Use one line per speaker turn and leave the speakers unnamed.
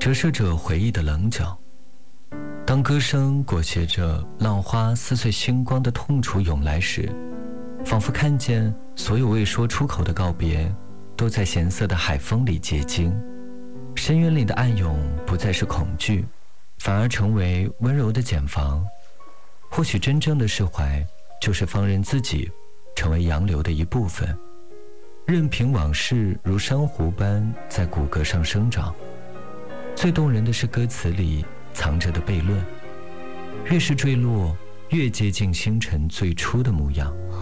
折射着回忆的棱角。当歌声裹挟着浪花撕碎星光的痛楚涌来时，仿佛看见所有未说出口的告别都在咸涩的海风里结晶。深渊里的暗涌不再是恐惧，反而成为温柔的茧房。或许真正的释怀，就是放任自己成为洋流的一部分，任凭往事如珊瑚般在骨骼上生长。最动人的是歌词里藏着的悖论，越是坠落，越接近星辰最初的模样。